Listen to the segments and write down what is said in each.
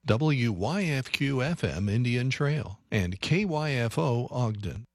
WYFQ-FM Indian Trail, and KYFO Ogden.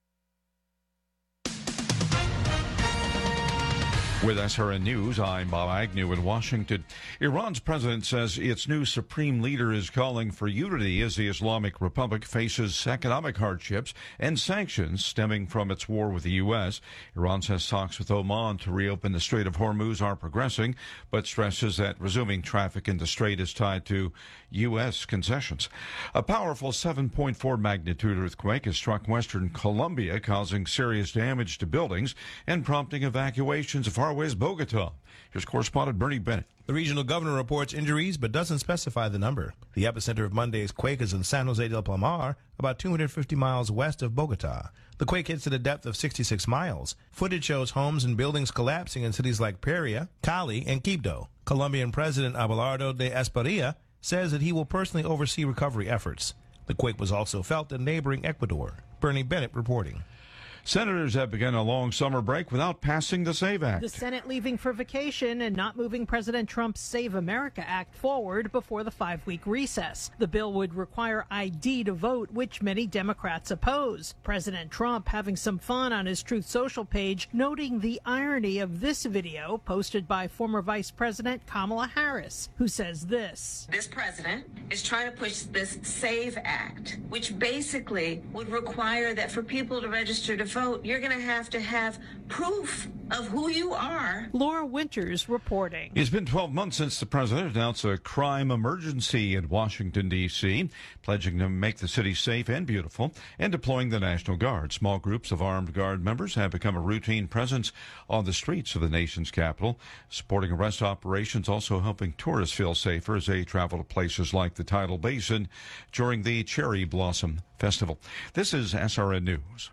With SRN News, I'm Bob Agnew in Washington. Iran's president says its new supreme leader is calling for unity as the Islamic Republic faces economic hardships and sanctions stemming from its war with the U.S. Iran says talks with Oman to reopen the Strait of Hormuz are progressing, but stresses that resuming traffic in the strait is tied to U.S. concessions. A powerful 7.4 magnitude earthquake has struck western Colombia, causing serious damage to buildings and prompting evacuations of far west Bogota. Here's correspondent Bernie Bennett. The regional governor reports injuries but doesn't specify the number. The epicenter of Monday's quake is in San Jose del Palmar, about 250 miles west of Bogota. The quake hits at a depth of 66 miles. Footage shows homes and buildings collapsing in cities like Pereira, Cali, and Quibdó. Colombian President Abelardo de Espriella says that he will personally oversee recovery efforts. The quake was also felt in neighboring Ecuador. Bernie Bennett reporting. Senators have begun a long summer break without passing the SAVE Act. The Senate leaving for vacation and not moving President Trump's Save America Act forward before the 5-week recess. The bill would require ID to vote, which many Democrats oppose. President Trump having some fun on his Truth Social page, noting the irony of this video posted by former Vice President Kamala Harris, who says this. This president is trying to push this SAVE Act, which basically would require that for people to register to vote, you're going to have proof of who you are. Laura Winters reporting. It's been 12 months since the president announced a crime emergency in Washington, D.C., pledging to make the city safe and beautiful and deploying the National Guard. Small groups of armed guard members have become a routine presence on the streets of the nation's capital, supporting arrest operations, also helping tourists feel safer as they travel to places like the Tidal Basin during the Cherry Blossom Festival. This is SRN News.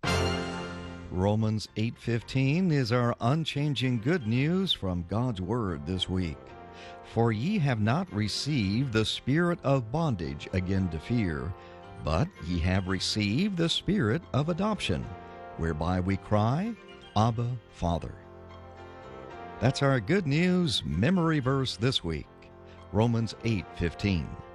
Romans 8:15 is our unchanging good news from God's Word this week. For ye have not received the spirit of bondage again to fear, but ye have received the spirit of adoption, whereby we cry, Abba, Father. That's our good news memory verse this week, Romans 8:15.